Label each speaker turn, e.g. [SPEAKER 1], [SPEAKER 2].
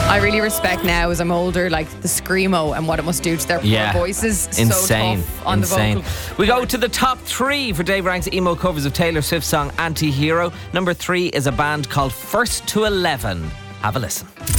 [SPEAKER 1] I really respect now as I'm older, like the screamo and what it must do to their poor voices.
[SPEAKER 2] Insane.
[SPEAKER 1] So tough on the vocal.
[SPEAKER 2] We go to the top 3 for Dave Ranks emo covers of Taylor Swift's song Anti-Hero. Number 3 is a band called First to 11. Have a listen.